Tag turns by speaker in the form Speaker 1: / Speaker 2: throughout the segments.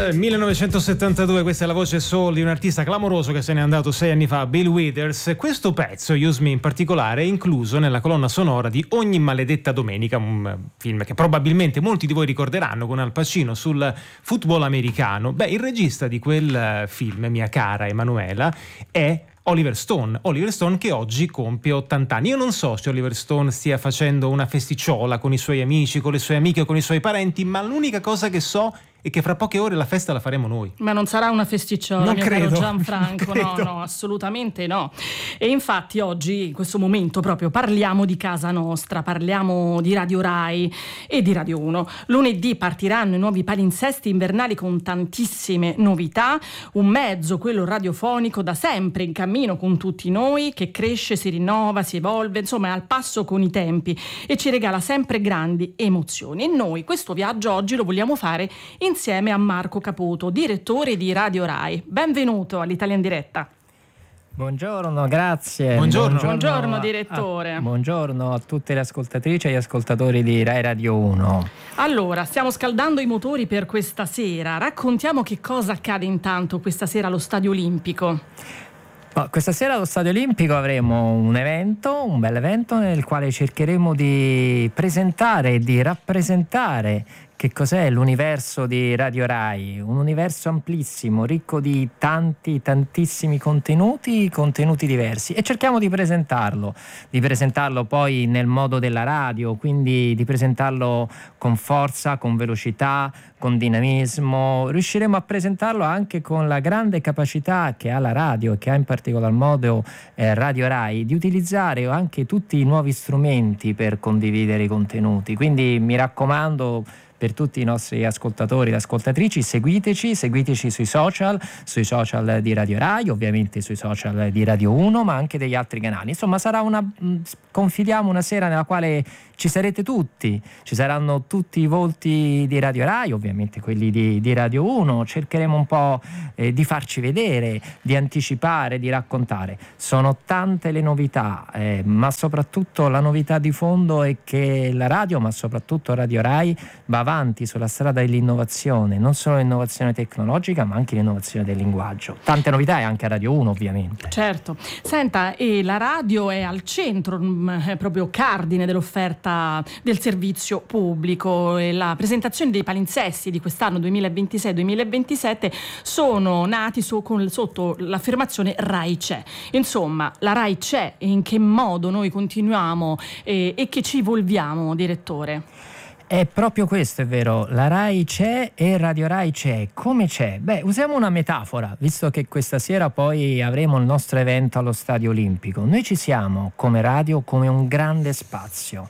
Speaker 1: Nel 1972 questa è la voce soul di un artista clamoroso che se n'è andato 6 anni fa, Bill Withers. Questo pezzo, Use Me in particolare, è incluso nella colonna sonora di Ogni maledetta domenica, un film che probabilmente molti di voi ricorderanno, con Al Pacino sul football americano. Beh, il regista di quel film, mia cara Emanuela, è Oliver Stone che oggi compie 80 anni. Io non so se Oliver Stone stia facendo una festicciola con i suoi amici, con le sue amiche o con i suoi parenti, ma l'unica cosa che so è che fra poche ore la festa la faremo noi.
Speaker 2: Ma non sarà una festiccciola,
Speaker 1: non
Speaker 2: mio
Speaker 1: credo,
Speaker 2: caro Gianfranco, no, assolutamente no. E infatti oggi, in questo momento proprio, parliamo di casa nostra, parliamo di Radio Rai e di Radio 1. Lunedì partiranno i nuovi palinsesti invernali con tantissime novità, un mezzo, quello radiofonico, da sempre in cammino con tutti noi, che cresce, si rinnova, si evolve, insomma è al passo con i tempi e ci regala sempre grandi emozioni. E noi questo viaggio oggi lo vogliamo fare insieme a Marco Caputo, direttore di Radio Rai. Benvenuto all'Italia in Diretta.
Speaker 3: Buongiorno, grazie.
Speaker 2: Buongiorno direttore.
Speaker 3: Buongiorno a tutte le ascoltatrici e gli ascoltatori di Rai Radio 1.
Speaker 2: Allora, stiamo scaldando i motori per questa sera. Raccontiamo che cosa accade intanto questa sera allo Stadio Olimpico.
Speaker 3: Questa sera allo Stadio Olimpico avremo un bel evento nel quale cercheremo di presentare e di rappresentare che cos'è l'universo di Radio Rai, un universo amplissimo, ricco di tantissimi contenuti diversi, e cerchiamo di presentarlo poi nel modo della radio, quindi di presentarlo con forza, con velocità, con dinamismo. Riusciremo a presentarlo anche con la grande capacità che ha la radio e che ha in particolar modo Radio Rai di utilizzare anche tutti i nuovi strumenti per condividere i contenuti. Quindi mi raccomando, per tutti i nostri ascoltatori ed ascoltatrici, seguiteci sui social di Radio Rai, ovviamente sui social di Radio 1, ma anche degli altri canali. Insomma, sarà confidiamo una sera nella quale ci sarete tutti, ci saranno tutti i volti di Radio Rai, ovviamente quelli di Radio 1. Cercheremo un po' di farci vedere, di anticipare, di raccontare. Sono tante le novità, ma soprattutto la novità di fondo è che la radio, ma soprattutto Radio Rai, va avanti sulla strada dell'innovazione, non solo l'innovazione tecnologica ma anche l'innovazione del linguaggio. Tante novità, e anche a Radio 1 ovviamente.
Speaker 2: Certo. Senta, e la radio è al centro, è proprio cardine dell'offerta del servizio pubblico, e la presentazione dei palinsesti di quest'anno 2026-2027 sono nati sotto l'affermazione Rai c'è. Insomma, la Rai c'è, e in che modo noi continuiamo e che ci evolviamo, direttore?
Speaker 3: È proprio questo, è vero, la Rai c'è e Radio Rai c'è. Come c'è? Beh, usiamo una metafora, visto che questa sera poi avremo il nostro evento allo Stadio Olimpico. Noi ci siamo come radio come un grande spazio,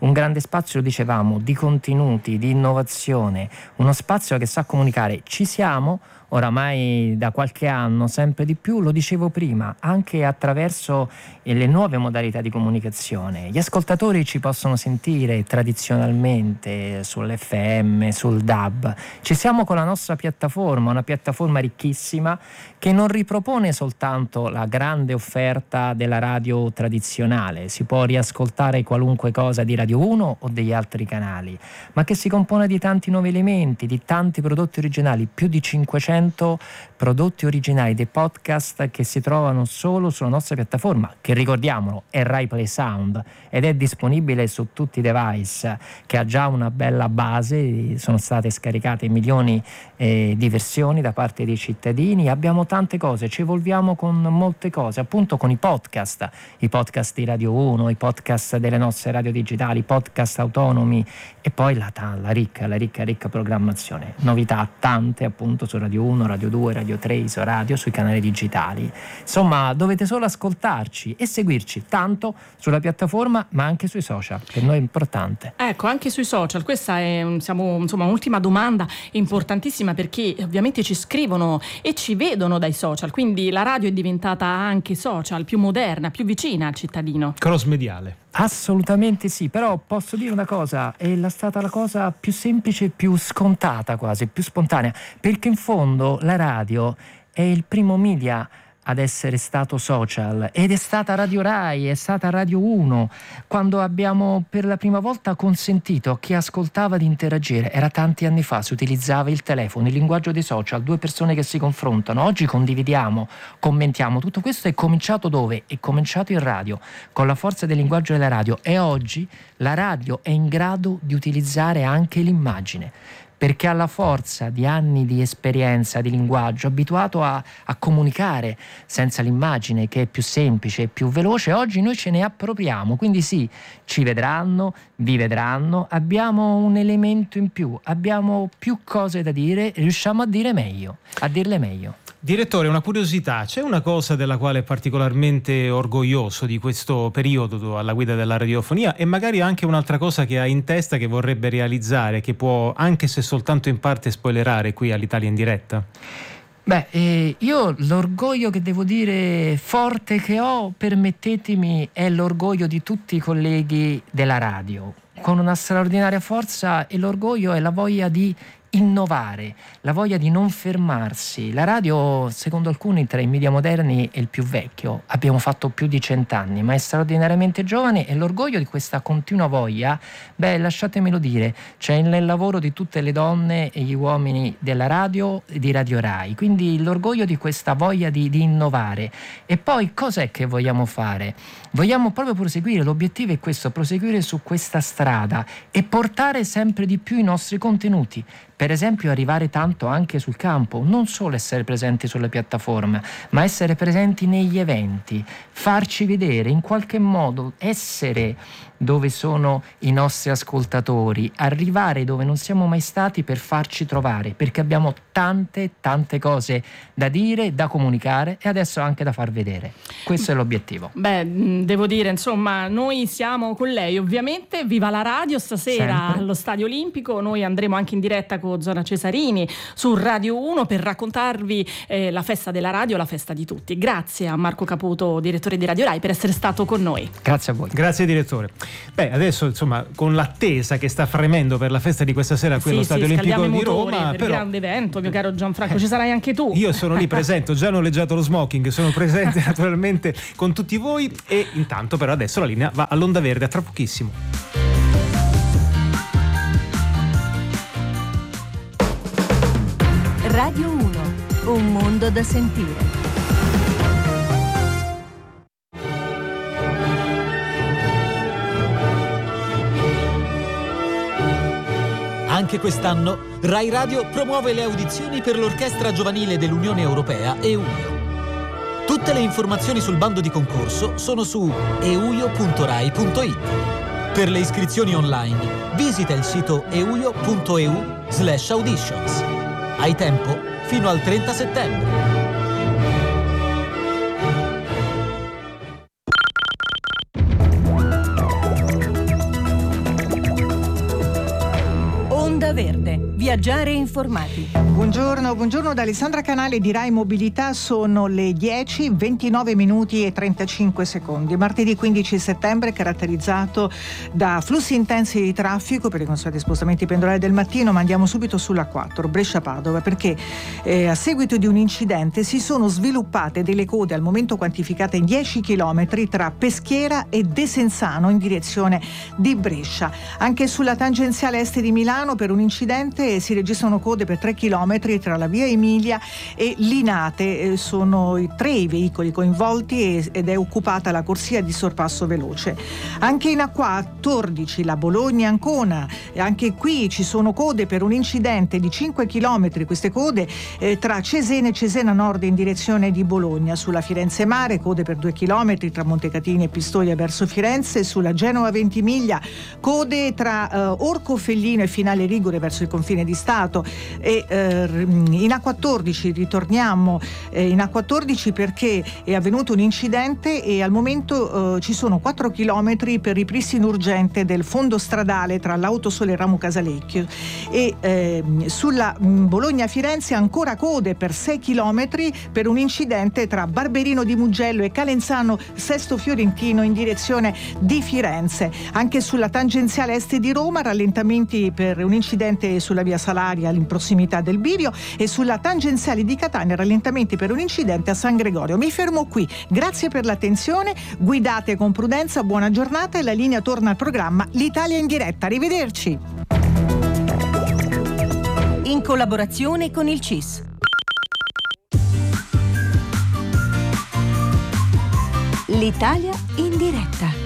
Speaker 3: lo dicevamo, di contenuti, di innovazione, uno spazio che sa comunicare. Ci siamo oramai da qualche anno, sempre di più, lo dicevo prima, anche attraverso le nuove modalità di comunicazione. Gli ascoltatori ci possono sentire tradizionalmente sull'FM, sul DAB. Ci siamo con la nostra piattaforma, una piattaforma ricchissima che non ripropone soltanto la grande offerta della radio tradizionale, si può riascoltare qualunque cosa di Radio 1 o degli altri canali, ma che si compone di tanti nuovi elementi, di tanti prodotti originali, più di 500 prodotti originali, dei podcast che si trovano solo sulla nostra piattaforma, che ricordiamolo è Rai Play Sound ed è disponibile su tutti i device, che ha già una bella base, sono state scaricate milioni di versioni da parte dei cittadini. Abbiamo tante cose, ci evolviamo con molte cose, appunto con i podcast di Radio 1, i podcast delle nostre radio digitali, i podcast autonomi, e poi la ricca programmazione, novità tante appunto su Radio 1, Radio 2, Radio 3, Isoradio, sui canali digitali. Insomma, dovete solo ascoltarci e seguirci tanto sulla piattaforma ma anche sui social, per noi è importante.
Speaker 2: Ecco, anche sui social, questa è un'ultima domanda importantissima, perché ovviamente ci scrivono e ci vedono dai social, quindi la radio è diventata anche social, più moderna, più vicina al cittadino.
Speaker 1: Cross mediale.
Speaker 3: Assolutamente sì, però posso dire una cosa, è stata la cosa più semplice, più scontata quasi, più spontanea, perché in fondo la radio è il primo media ad essere stato social, ed è stata Radio Rai, è stata Radio 1, quando abbiamo per la prima volta consentito a chi ascoltava di interagire. Era tanti anni fa, si utilizzava il telefono, il linguaggio dei social, due persone che si confrontano. Oggi condividiamo, commentiamo. Tutto questo è cominciato dove? È cominciato in radio, con la forza del linguaggio della radio, e oggi la radio è in grado di utilizzare anche l'immagine, perché ha la forza di anni di esperienza, di linguaggio, abituato a comunicare senza l'immagine, che è più semplice, più veloce. Oggi noi ce ne appropriamo, quindi sì, ci vedranno, vi vedranno, abbiamo un elemento in più, abbiamo più cose da dire, riusciamo a dirle meglio.
Speaker 1: Direttore, una curiosità, c'è una cosa della quale è particolarmente orgoglioso di questo periodo alla guida della radiofonia, e magari anche un'altra cosa che ha in testa, che vorrebbe realizzare, che può, anche se soltanto in parte, spoilerare qui all'Italia in diretta?
Speaker 3: Io l'orgoglio che devo dire forte che ho, permettetemi, è l'orgoglio di tutti i colleghi della radio, con una straordinaria forza, e l'orgoglio è la voglia di innovare, la voglia di non fermarsi. La radio, secondo alcuni, tra i media moderni è il più vecchio. Abbiamo fatto più di 100 anni, ma è straordinariamente giovane, e l'orgoglio di questa continua voglia, lasciatemelo dire, c'è nel lavoro di tutte le donne e gli uomini della radio e di Radio Rai. Quindi l'orgoglio di questa voglia di innovare. E poi cos'è che vogliamo fare? Vogliamo proprio proseguire, l'obiettivo è questo, proseguire su questa strada e portare sempre di più i nostri contenuti. Per esempio arrivare tanto anche sul campo, non solo essere presenti sulle piattaforme, ma essere presenti negli eventi, farci vedere, in qualche modo essere dove sono i nostri ascoltatori, arrivare dove non siamo mai stati per farci trovare, perché abbiamo tante cose da dire, da comunicare e adesso anche da far vedere. Questo è l'obiettivo.
Speaker 2: Devo dire, insomma, noi siamo con lei, ovviamente. Viva la radio stasera
Speaker 3: sempre
Speaker 2: allo Stadio Olimpico. Noi andremo anche in diretta con Zona Cesarini su Radio 1 per raccontarvi la festa della radio, la festa di tutti. Grazie a Marco Caputo, direttore di Radio Rai, per essere stato con noi.
Speaker 3: Grazie a voi.
Speaker 1: Grazie direttore. Adesso insomma, con l'attesa che sta fremendo per la festa di questa sera qui allo Stadio Olimpico di Roma,
Speaker 2: per grande evento, mio caro Gianfranco, ci sarai anche tu.
Speaker 1: Io sono lì presente, ho già noleggiato lo smoking, sono presente naturalmente con tutti voi, e intanto però adesso la linea va all'Onda Verde, a tra pochissimo.
Speaker 4: Radio 1, un mondo da sentire.
Speaker 5: Anche quest'anno Rai Radio promuove le audizioni per l'Orchestra Giovanile dell'Unione Europea EUIO. Tutte le informazioni sul bando di concorso sono su euio.rai.it. Per le iscrizioni online visita il sito euio.eu/auditions. Hai tempo fino al 30 settembre.
Speaker 4: Verde, viaggiare informati.
Speaker 6: Buongiorno da Alessandra Canale di Rai Mobilità. Sono le 10, 29 minuti e 35 secondi. Martedì 15 settembre, caratterizzato da flussi intensi di traffico per i consueti spostamenti pendolari del mattino, ma andiamo subito sulla 4 Brescia-Padova, perché a seguito di un incidente si sono sviluppate delle code, al momento quantificate in 10 km, tra Peschiera e Desenzano in direzione di Brescia. Anche sulla tangenziale est di Milano, per un incidente si registrano code per 3 km tra la via Emilia e Linate. Sono 3 i veicoli coinvolti ed è occupata la corsia di sorpasso veloce. Anche in A14, la Bologna-Ancona, anche qui ci sono code per un incidente di 5 km. Queste code tra Cesena e Cesena Nord in direzione di Bologna. Sulla Firenze Mare, code per 2 km tra Montecatini e Pistoia verso Firenze. Sulla Genova Ventimiglia, code tra Orco-Fellino e Finale Rigore verso il confine di Stato. E in A14 ritorniamo in A14 perché è avvenuto un incidente e al momento ci sono 4 km per ripristino urgente del fondo stradale tra l'Autosole e Ramo Casalecchio. E sulla Bologna-Firenze ancora code per 6 km per un incidente tra Barberino di Mugello e Calenzano Sesto Fiorentino in direzione di Firenze. Anche sulla tangenziale est di Roma, rallentamenti per un incidente sulla via Salaria in prossimità del bivio e sulla tangenziale di Catania rallentamenti per un incidente a San Gregorio. Mi fermo qui, grazie per l'attenzione, guidate con prudenza, buona giornata e la linea torna al programma L'Italia in diretta. Arrivederci.
Speaker 4: In collaborazione con il CIS. L'Italia in diretta.